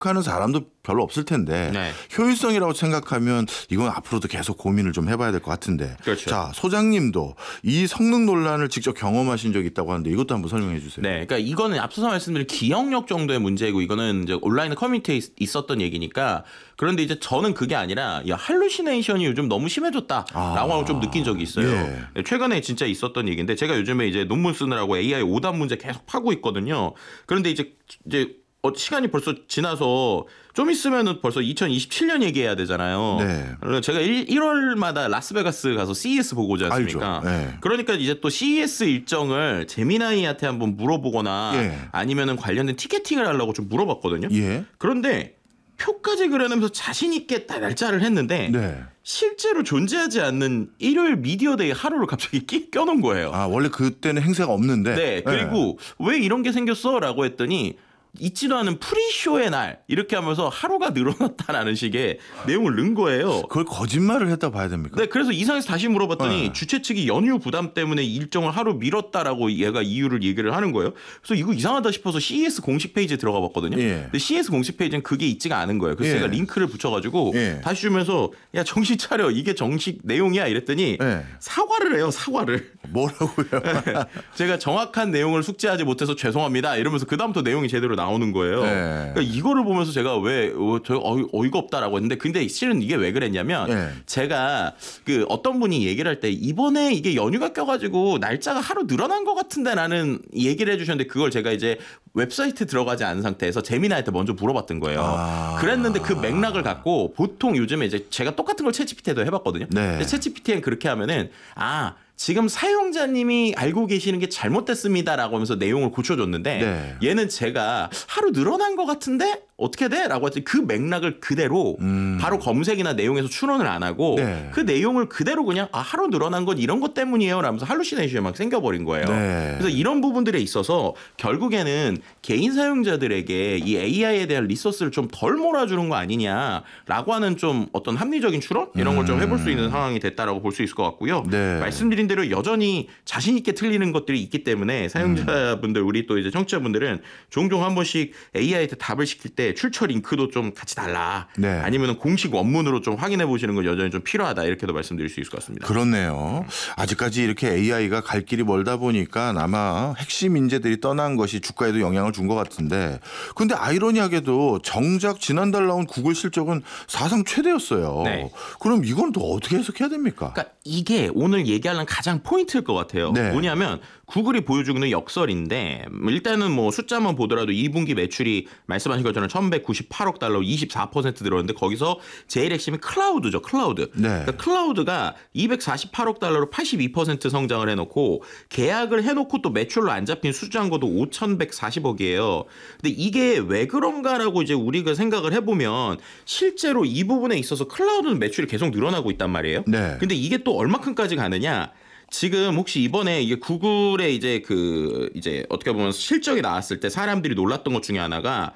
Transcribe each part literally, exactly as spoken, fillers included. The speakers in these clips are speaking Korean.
하는 사람도 별로 없을 텐데 네. 효율성이라고 생각하면 이건 앞으로도 계속 고민을 좀 해봐야 될 것 같은데. 그렇죠. 자, 소장님도 이 성능 논란을 직접 경험하신 적이 있다고 하는데 이것도 한번 설명해 주세요. 네, 그러니까 이거는 앞서서 말씀드린 기억력 정도의 문제고 이거는 이제 온라인 커뮤니티에 있었던 얘기니까. 그런데 이제 저는 그게 아니라 야 할루시네이션이 요즘 너무 심해졌다라고 아. 좀 느낀 적이 있어요. 예. 최근에 진짜 있었던 얘기인데 제가 요즘에 이제 논문 쓰느라고 에이아이 오답 문제 계속 파고 있거든요. 그런데 이제 이제 어, 시간이 벌써 지나서 좀 있으면은 벌써 이천이십칠 년 얘기해야 되잖아요. 네. 제가 일월마다 라스베가스 가서 씨이에스 보고 오지 않습니까? 네. 그러니까 이제 또 씨이에스 일정을 제미나이한테 한번 물어보거나 예. 아니면은 관련된 티켓팅을 하려고 좀 물어봤거든요. 예. 그런데 표까지 그려내면서 자신 있게 날짜를 했는데 네. 실제로 존재하지 않는 일요일 미디어데이 하루를 갑자기 끼, 껴놓은 거예요. 아 원래 그때는 행사가 없는데. 네. 그리고 네. 왜 이런 게 생겼어?라고 했더니. 있지도 않은 프리쇼의 날 이렇게 하면서 하루가 늘어났다라는 식의 내용을 넣은 거예요. 그걸 거짓말을 했다 봐야 됩니까? 네, 그래서 이상해서 다시 물어봤더니 네. 주최 측이 연휴 부담 때문에 일정을 하루 미뤘다라고 얘가 이유를 얘기를 하는 거예요. 그래서 이거 이상하다 싶어서 씨이에스 공식 페이지에 들어가 봤거든요. 예. 근데 씨이에스 공식 페이지는 그게 있지가 않은 거예요. 그래서 예. 제가 링크를 붙여가지고 예. 다시 주면서 야 정신 차려 이게 정식 내용이야 이랬더니 예. 사과를 해요. 사과를. 뭐라고요? 제가 정확한 내용을 숙지하지 못해서 죄송합니다 이러면서 그다음부터 내용이 제대로 나오는 거예요. 네. 그러니까 이거를 보면서 제가 왜 저 어이, 어이가 없다라고 했는데 근데 실은 이게 왜 그랬냐면 네. 제가 그 어떤 분이 얘기를 할 때 이번에 이게 연휴가 껴가지고 날짜가 하루 늘어난 것 같은데라는 얘기를 해주셨는데 그걸 제가 이제 웹사이트 들어가지 않은 상태에서 제미나이한테 먼저 물어봤던 거예요. 아. 그랬는데 그 맥락을 갖고 보통 요즘에 이제 제가 똑같은 걸 챗지피티에도 해봤거든요. 네. 챗지피티엔 그렇게 하면은 아 지금 사용자님이 알고 계시는 게 잘못됐습니다라고 하면서 내용을 고쳐줬는데 네. 얘는 제가 하루 늘어난 것 같은데 어떻게 돼? 라고 했더니 그 맥락을 그대로 음. 바로 검색이나 내용에서 추론을 안 하고 네. 그 내용을 그대로 그냥 아 하루 늘어난 건 이런 것 때문이에요 라면서 할루시네이션이 막 생겨버린 거예요. 네. 그래서 이런 부분들에 있어서 결국에는 개인 사용자들에게 이 에이아이에 대한 리소스를 좀 덜 몰아주는 거 아니냐라고 하는 좀 어떤 합리적인 추론 이런 걸 좀 해볼 수 있는 상황이 됐다라고 볼 수 있을 것 같고요. 네. 말씀드린 대로 여전히 자신 있게 틀리는 것들이 있기 때문에 사용자분들 우리 또 이제 청취자분들은 종종 한 번씩 에이아이한테 답을 시킬 때 출처 링크도 좀 같이 달라. 네. 아니면 공식 원문으로 좀 확인해 보시는 건 여전히 좀 필요하다. 이렇게도 말씀드릴 수 있을 것 같습니다. 그렇네요. 아직까지 이렇게 에이아이가 갈 길이 멀다 보니까 아마 핵심 인재들이 떠난 것이 주가에도 영향을 준 것 같은데 근데 아이러니하게도 정작 지난달 나온 구글 실적은 사상 최대였어요. 네. 그럼 이건 또 어떻게 해석해야 됩니까? 그러니까 이게 오늘 얘기하는 가장 포인트일 것 같아요. 네. 뭐냐면 구글이 보여주는 역설인데 일단은 뭐 숫자만 보더라도 이 분기 매출이 말씀하신 것처럼 천백구십팔억 달러 이십사 퍼센트 들어오는데 거기서 제일 핵심이 클라우드죠. 클라우드. 네. 그러니까 클라우드가 이백사십팔억 달러로 팔십이 퍼센트 성장을 해놓고 계약을 해놓고 또 매출로 안 잡힌 수주한거도 오천백사십억이에요. 근데 이게 왜 그런가라고 이제 우리가 생각을 해보면 실제로 이 부분에 있어서 클라우드는 매출이 계속 늘어나고 있단 말이에요. 네. 근데 이게 또 얼마큼까지 가느냐? 지금 혹시 이번에 이게 구글의 이제 그 이제 어떻게 보면 실적이 나왔을 때 사람들이 놀랐던 것 중에 하나가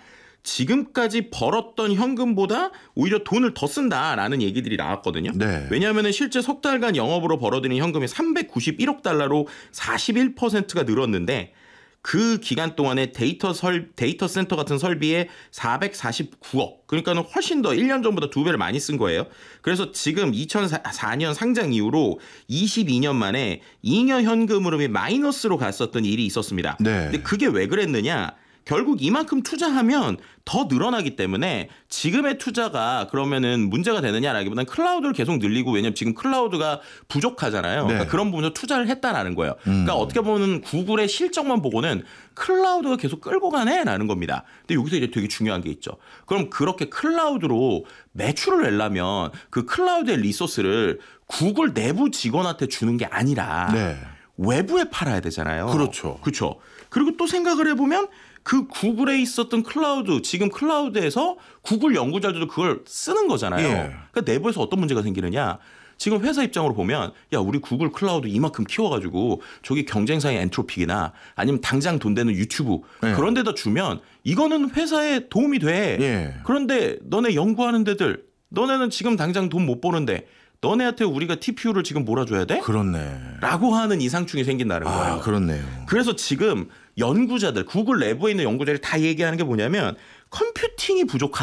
지금까지 벌었던 현금보다 오히려 돈을 더 쓴다라는 얘기들이 나왔거든요. 네. 왜냐하면 실제 석 달간 영업으로 벌어들인 현금이 삼백구십일억 달러로 사십일 퍼센트가 늘었는데 그 기간 동안에 데이터 설, 데이터 센터 같은 설비에 사백사십구억. 그러니까는 훨씬 더 일 년 전보다 두 배를 많이 쓴 거예요. 그래서 지금 이천사 년 상장 이후로 이십이 년 만에 잉여 현금 흐름이 마이너스로 갔었던 일이 있었습니다. 네. 근데 그게 왜 그랬느냐? 결국 이만큼 투자하면 더 늘어나기 때문에 지금의 투자가 그러면은 문제가 되느냐라기보다는 클라우드를 계속 늘리고 왜냐면 지금 클라우드가 부족하잖아요. 네. 그러니까 그런 부분에서 투자를 했다라는 거예요. 음. 그러니까 어떻게 보면 구글의 실적만 보고는 클라우드가 계속 끌고 가네라는 겁니다. 근데 여기서 이제 되게 중요한 게 있죠. 그럼 그렇게 클라우드로 매출을 내려면 그 클라우드의 리소스를 구글 내부 직원한테 주는 게 아니라 네. 외부에 팔아야 되잖아요. 그렇죠. 그렇죠. 그리고 또 생각을 해보면 그 구글에 있었던 클라우드, 지금 클라우드에서 구글 연구자들도 그걸 쓰는 거잖아요. 예. 그러니까 내부에서 어떤 문제가 생기느냐. 지금 회사 입장으로 보면 야 우리 구글 클라우드 이만큼 키워가지고 저기 경쟁사의 엔트로픽이나 아니면 당장 돈 되는 유튜브 예. 그런 데다 주면 이거는 회사에 도움이 돼. 예. 그런데 너네 연구하는 데들 너네는 지금 당장 돈 못 버는데 너네한테 우리가 티피유를 지금 몰아줘야 돼? 그렇네. 라고 하는 이상충이 생긴다는 거예요. 아, 그렇네요. 그래서 지금 연구자들, 구글 내부에 있는 연구자들이 다 얘기하는 게 뭐냐면 컴퓨팅이 부족하다.